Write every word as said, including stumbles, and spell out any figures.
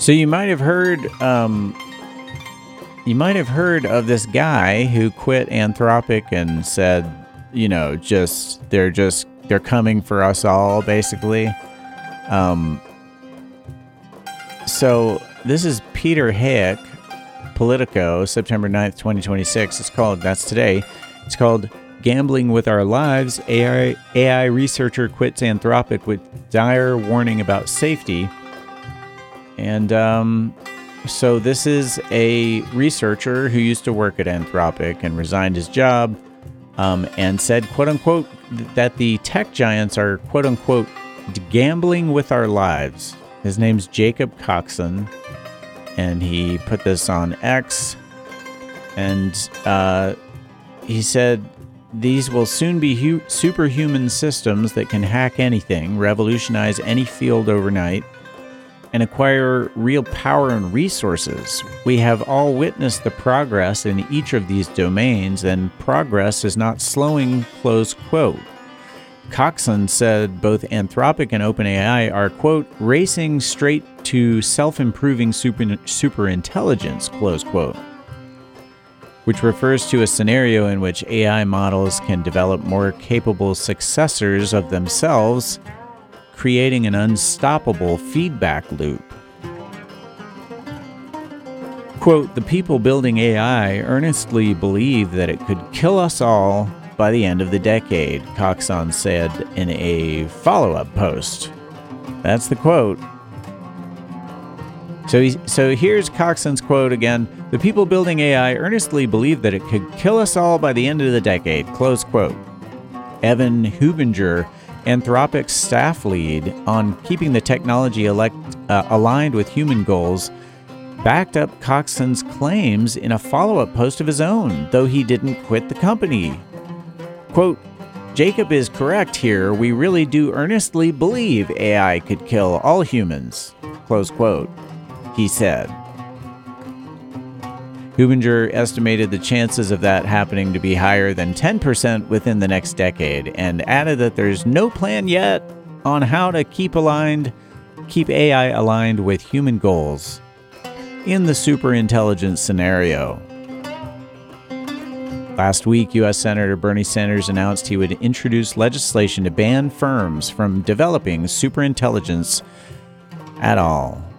So you might have heard, um, you might have heard of this guy who quit Anthropic and said, you know, just they're just they're coming for us all, basically. Um, so this is Peter Hayek, Politico, September ninth, twenty twenty-six. It's called, that's today. It's called Gambling with Our Lives. A I, A I researcher quits Anthropic with dire warning about safety. And um, so this is a researcher who used to work at Anthropic and resigned his job um, and said, quote unquote, that the tech giants are, quote unquote, gambling with our lives. His name's Jacob Coxon, and he put this on X. And uh, he said, these will soon be hu- superhuman systems that can hack anything, revolutionize any field overnight, and acquire real power and resources. We have all witnessed the progress in each of these domains, and progress is not slowing, close quote. Coxon said both Anthropic and OpenAI are, quote, racing straight to self-improving super, superintelligence, close quote, which refers to a scenario in which A I models can develop more capable successors of themselves, creating an unstoppable feedback loop. Quote, the people building A I earnestly believe that it could kill us all by the end of the decade, Coxon said in a follow-up post. That's the quote. So, he, so here's Coxon's quote again. The people building A I earnestly believe that it could kill us all by the end of the decade, close quote. Evan Hubinger, Anthropic's staff lead on keeping the technology elect, uh, aligned with human goals, backed up Coxon's claims in a follow-up post of his own, though he didn't quit the company. Quote, Jacob is correct here. We really do earnestly believe A I could kill all humans, close quote, he said. Hubinger estimated the chances of that happening to be higher than ten percent within the next decade, and added that there's no plan yet on how to keep aligned, keep A I aligned with human goals in the superintelligence scenario. Last week, U S Senator Bernie Sanders announced he would introduce legislation to ban firms from developing superintelligence at all.